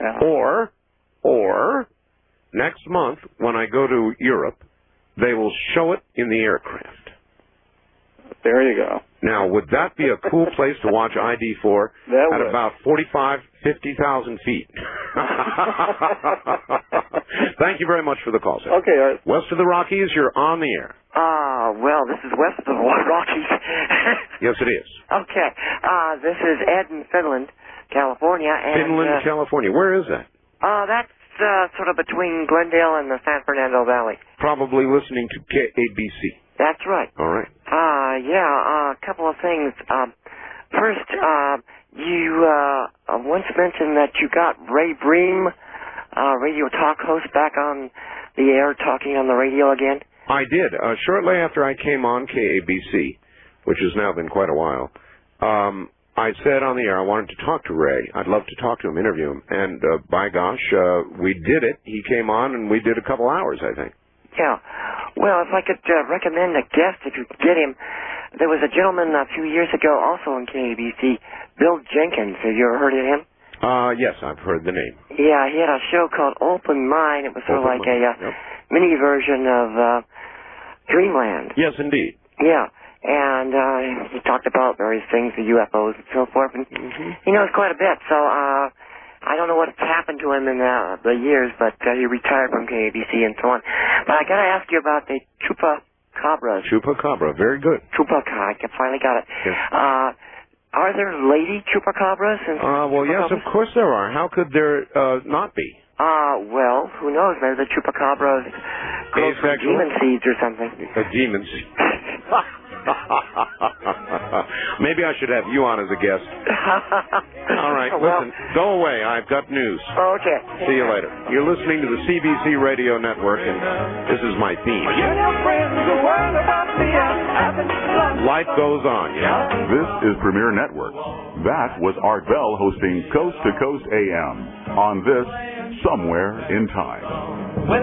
Yeah. Or next month when I go to Europe, they will show it in the aircraft. There you go. Now, would that be a cool place to watch ID4 at about 45, 50,000 feet? Thank you very much for the call, sir. Okay, all right. West of the Rockies, you're on the air. Well, this is west of the Rockies. Yes, it is. Okay. This is Ed in Finland, California. And, Finland, California. Where is that? That's sort of between Glendale and the San Fernando Valley. Probably listening to KABC. That's right. All right. A couple of things. First, you once mentioned that you got Ray Bream, radio talk host, back on the air talking on the radio again. I did. Shortly after I came on KABC, which has now been quite a while, I said on the air I wanted to talk to Ray. I'd love to talk to him, interview him. And by gosh, we did it. He came on, and we did a couple hours, I think. Yeah. Well, if I could recommend a guest, if you could get him, there was a gentleman a few years ago also on KABC, Bill Jenkins. Have you ever heard of him? Yes, I've heard the name. Yeah, he had a show called Open Mind. It was sort of like a mini version of Dreamland. Yes, indeed. Yeah. And he talked about various things, the UFOs and so forth. And he knows quite a bit. So I don't know what's happened to him in the years, but he retired from KABC and so on. But I got to ask you about the Chupacabras. Chupacabra, very good. Chupacabra, I finally got it. Yes. Are there lady Chupacabras? Well, yes, of course there are. How could there not be? Well, who knows? Maybe the Chupacabras grow from demon seeds or something. Demon seeds. Maybe I should have you on as a guest. All right, listen, go away. I've got news. Okay. See you later. You're listening to the CBC Radio Network, and this is my theme. Life goes on, yeah. This is Premier Network. That was Art Bell hosting Coast to Coast AM on this Somewhere in Time.